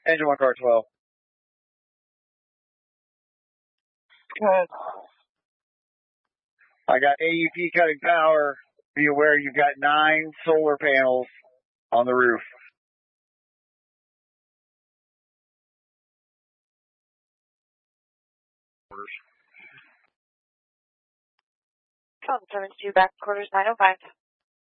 Engine 1 car 12. I got AUP cutting power. Be aware you've got 9 solar panels on the roof. 1272 back quarters 905.